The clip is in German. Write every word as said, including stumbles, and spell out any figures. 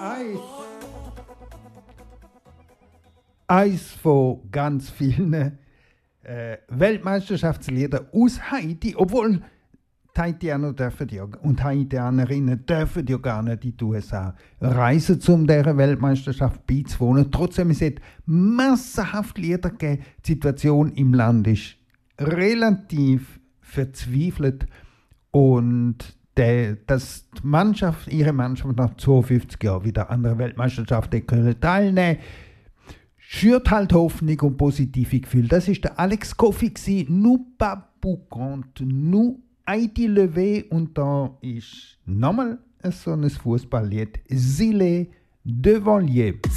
Eis. Eins von ganz vielen äh, Weltmeisterschaftsliedern aus Haiti, obwohl die Haitianer dürfen ja, und Haitianerinnen dürfen ja gar nicht in die U S A reisen, um dieser Weltmeisterschaft beizuwohnen. Trotzdem ist es massenhaft Lieder gegeben. Die Situation im Land ist relativ verzweifelt und der, dass die Mannschaft, ihre Mannschaft nach zweiundfünfzig Jahren wieder an der Weltmeisterschaft können teilnehmen, schürt halt Hoffnung und positive Gefühle. Das ist der Alex Kofi, «Nous pas boucant, nous Haiti levé», und da ist nochmal so ein Fußballlied, «Zile de Valier».